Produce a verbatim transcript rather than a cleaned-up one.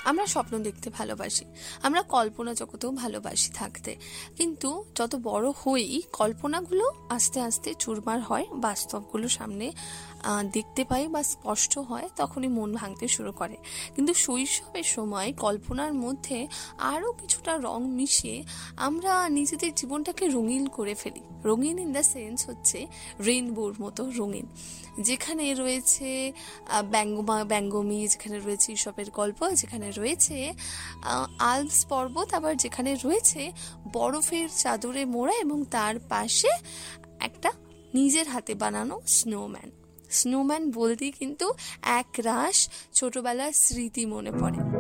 আমরা স্বপ্ন দেখতে ভালোবাসি, আমরা কল্পনা জগতেও ভালোবাসি থাকতে, কিন্তু যত বড় হই কল্পনাগুলো আস্তে আস্তে চুরমার হয়, বাস্তবগুলো সামনে দেখতে পাই বা স্পষ্ট হয়, তখনই মন ভাঙতে শুরু করে। কিন্তু শৈশবের সময় কল্পনার মধ্যে আরও কিছুটা রং মিশিয়ে আমরা নিজেদের জীবনটাকে রঙিন করে ফেলি। রঙিন ইন দ্য সেন্স হচ্ছে রেইনবোর মতো রঙিন, যেখানে রয়েছে ব্যঙ্গমা ব্যঙ্গমি, যেখানে রয়েছে ঈশপের গল্প, যেখানে রয়েছে আলপস পর্বত, আবার যেখানে রয়েছে বরফের চাদরে মোড়া এবং তার পাশে একটা নিজের হাতে বানানো স্নোম্যান। স্নোম্যান বলতেই কিন্তু এক রাশ ছোটবেলার স্মৃতি মনে পড়ে।